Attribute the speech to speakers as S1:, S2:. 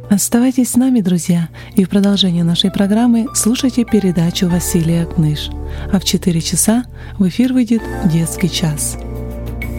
S1: Оставайтесь с нами, друзья, и в продолжении нашей программы слушайте передачу Василия Кныш. А в 4 часа в эфир выйдет «Детский час».